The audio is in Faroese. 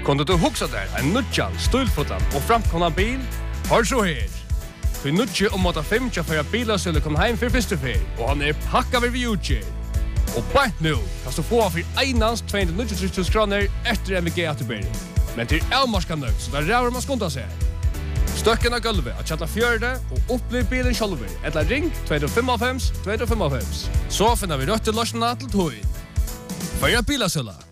Kunde du huxa där en nutjan, stilfotlan och framkomna bil? Har så här. Vi nutje om att 5 för att bilar skulle komma hem för första färd och han är packad vid utgång. Och bara nu kan du få för einans 290 kronor efter MVG Atterberg. Men till Elmarska nöjd så där räver man skonta sig. Stöcken av gulvet att chatta fjörde och upplev bilen själv. Eller ring 255 255. Så finner vi rött till lösarna till tog. För bilasöla.